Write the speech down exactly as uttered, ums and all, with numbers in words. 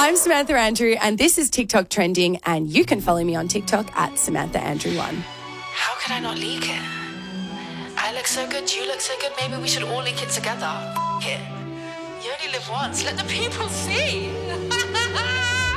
I'm Samantha Andrew, and this is TikTok Trending, and you can follow me on TikTok at Samantha Andrew one. How could I not leak it? I look so good, you look so good, maybe we should all leak it together. F- it. You only live once, let the people see.